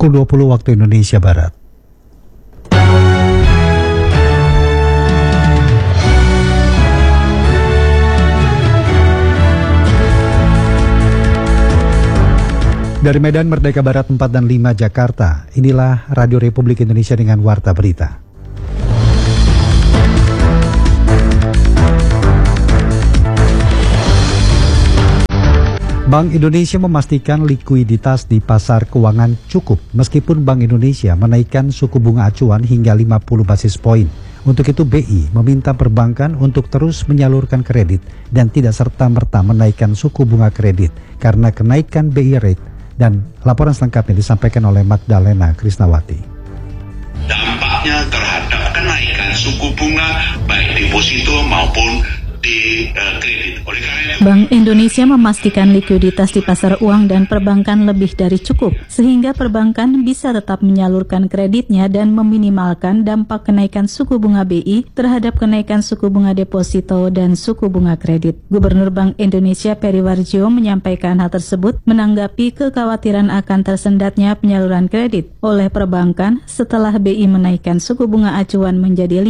pukul 20 waktu Indonesia Barat. Dari Medan Merdeka Barat 4 dan 5 Jakarta, inilah Radio Republik Indonesia dengan Warta Berita. Bank Indonesia memastikan likuiditas di pasar keuangan cukup meskipun Bank Indonesia menaikkan suku bunga acuan hingga 50 basis poin. Untuk itu BI meminta perbankan untuk terus menyalurkan kredit dan tidak serta-merta menaikkan suku bunga kredit karena kenaikan BI rate. Dan laporan selengkapnya disampaikan oleh Magdalena Krisnawati. Dampaknya terhadap kenaikan suku bunga baik deposito maupun di kredit. Oleh karena Bank Indonesia memastikan likuiditas di pasar uang dan perbankan lebih dari cukup, sehingga perbankan bisa tetap menyalurkan kreditnya dan meminimalkan dampak kenaikan suku bunga BI terhadap kenaikan suku bunga deposito dan suku bunga kredit. Gubernur Bank Indonesia Peri Warjio menyampaikan hal tersebut menanggapi kekhawatiran akan tersendatnya penyaluran kredit oleh perbankan setelah BI menaikkan suku bunga acuan menjadi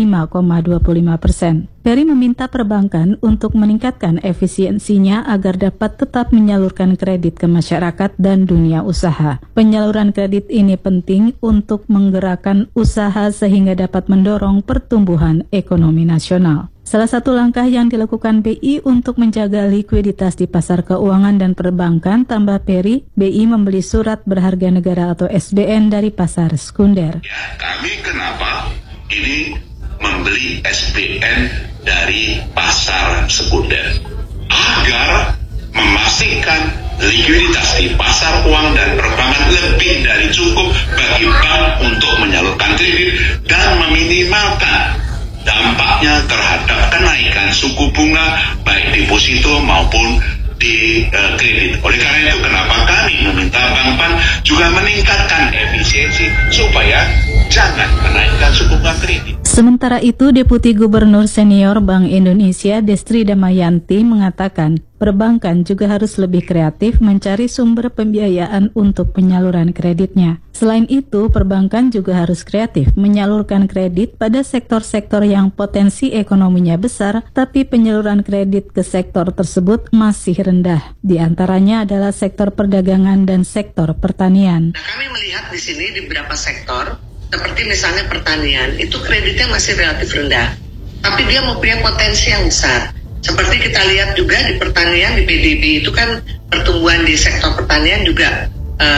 5,25%. Peri meminta perbankan untuk meningkatkan efisiensinya agar dapat tetap menyalurkan kredit ke masyarakat dan dunia usaha. Penyaluran kredit ini penting untuk menggerakkan usaha sehingga dapat mendorong pertumbuhan ekonomi nasional. Salah satu langkah yang dilakukan BI untuk menjaga likuiditas di pasar keuangan dan perbankan, tambah Peri, BI membeli surat berharga negara atau SBN dari pasar sekunder. Ya, kami kenapa ini membeli SBN dari pasar sekunder agar memastikan likuiditas di pasar uang dan perbankan lebih dari cukup bagi bank untuk menyalurkan kredit dan meminimalkan dampaknya terhadap kenaikan suku bunga baik deposito maupun di kredit. Oleh karena itu kenapa kami meminta bank-bank juga meningkatkan efisiensi supaya jangan menaikkan suku bunga kredit. Sementara itu, Deputi Gubernur Senior Bank Indonesia Destri Damayanti mengatakan perbankan juga harus lebih kreatif mencari sumber pembiayaan untuk penyaluran kreditnya. Selain itu, perbankan juga harus kreatif menyalurkan kredit pada sektor-sektor yang potensi ekonominya besar, tapi penyaluran kredit ke sektor tersebut masih rendah. Di antaranya adalah sektor perdagangan dan sektor pertanian. Nah, kami melihat di sini di beberapa sektor, seperti misalnya pertanian, itu kreditnya masih relatif rendah, tapi dia mempunyai potensi yang besar. Seperti kita lihat juga di pertanian, di PDB itu kan pertumbuhan di sektor pertanian juga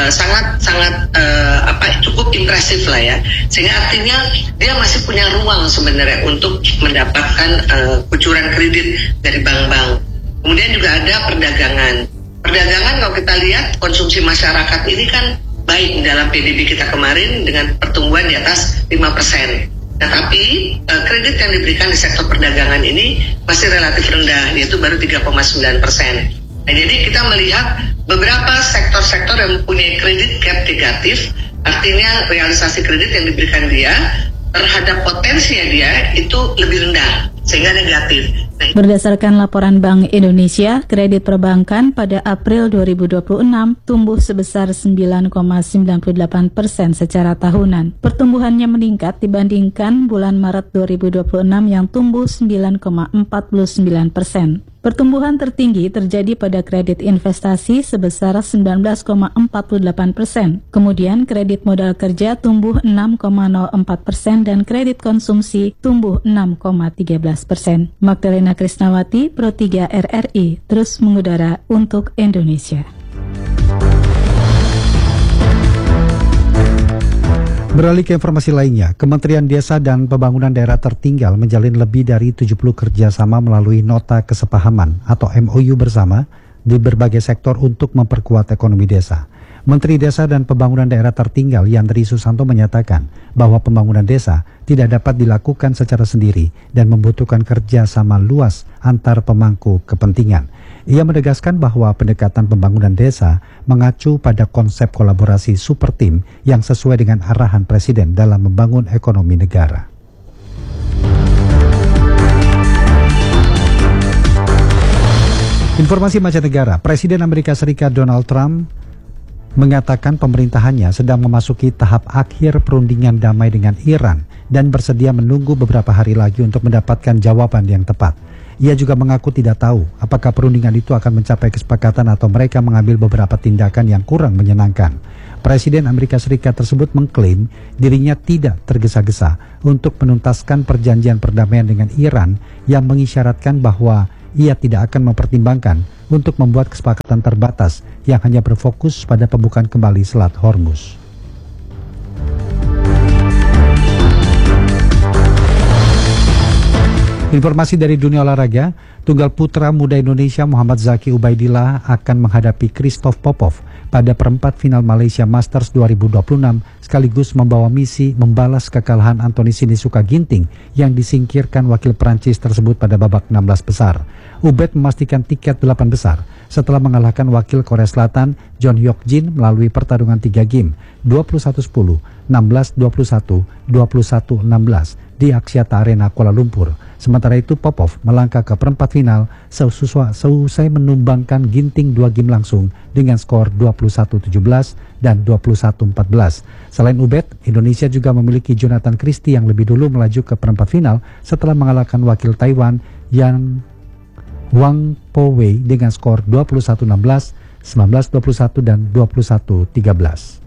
cukup impresif lah ya. Sehingga artinya dia masih punya ruang sebenarnya untuk mendapatkan kucuran kredit dari bank-bank. Kemudian juga ada perdagangan. Perdagangan kalau kita lihat konsumsi masyarakat ini kan baik dalam PDB kita kemarin dengan pertumbuhan di atas 5%. Nah, tapi kredit yang diberikan di sektor perdagangan ini masih relatif rendah, yaitu baru 3,9%. Nah, jadi kita melihat beberapa sektor-sektor yang mempunyai kredit gap negatif, artinya realisasi kredit yang diberikan dia terhadap potensinya dia itu lebih rendah, sehingga negatif. Berdasarkan laporan Bank Indonesia, kredit perbankan pada April 2026 tumbuh sebesar 9,98% secara tahunan. Pertumbuhannya meningkat dibandingkan bulan Maret 2026 yang tumbuh 9,49%. Pertumbuhan tertinggi terjadi pada kredit investasi sebesar 19,48%. Kemudian kredit modal kerja tumbuh 6,04% dan kredit konsumsi tumbuh 6,13%. Magdalena Krisnawati, Pro 3 RRI, terus mengudara untuk Indonesia. Beralih ke informasi lainnya, Kementerian Desa dan Pembangunan Daerah Tertinggal menjalin lebih dari 70 kerjasama melalui Nota Kesepahaman atau MOU bersama di berbagai sektor untuk memperkuat ekonomi desa. Menteri Desa dan Pembangunan Daerah Tertinggal Yandri Susanto menyatakan bahwa pembangunan desa tidak dapat dilakukan secara sendiri dan membutuhkan kerjasama luas antar pemangku kepentingan. Ia menegaskan bahwa pendekatan pembangunan desa mengacu pada konsep kolaborasi super tim yang sesuai dengan arahan Presiden dalam membangun ekonomi negara. Informasi mancanegara, Presiden Amerika Serikat Donald Trump mengatakan pemerintahannya sedang memasuki tahap akhir perundingan damai dengan Iran dan bersedia menunggu beberapa hari lagi untuk mendapatkan jawaban yang tepat. Ia juga mengaku tidak tahu apakah perundingan itu akan mencapai kesepakatan atau mereka mengambil beberapa tindakan yang kurang menyenangkan. Presiden Amerika Serikat tersebut mengklaim dirinya tidak tergesa-gesa untuk menuntaskan perjanjian perdamaian dengan Iran yang mengisyaratkan bahwa ia tidak akan mempertimbangkan untuk membuat kesepakatan terbatas yang hanya berfokus pada pembukaan kembali Selat Hormuz. Informasi dari dunia olahraga, tunggal putra muda Indonesia Muhammad Zaki Ubaidillah akan menghadapi Christoph Popov pada perempat final Malaysia Masters 2026 sekaligus membawa misi membalas kekalahan Anthony Sinisuka Ginting yang disingkirkan wakil Prancis tersebut pada babak 16 besar. Ubed memastikan tiket 8 besar setelah mengalahkan wakil Korea Selatan John Hyuk Jin melalui pertarungan 3 game 21-10, 16-21, 21-16 di Axiata Arena Kuala Lumpur. Sementara itu Popov melangkah ke perempat final seusai menumbangkan Ginting 2 game langsung dengan skor 21-17 dan 21-14. Selain Ubed, Indonesia juga memiliki Jonathan Christie yang lebih dulu melaju ke perempat final setelah mengalahkan wakil Taiwan yang Wang Po Wei dengan skor 21-16, 19-21 dan 21-13.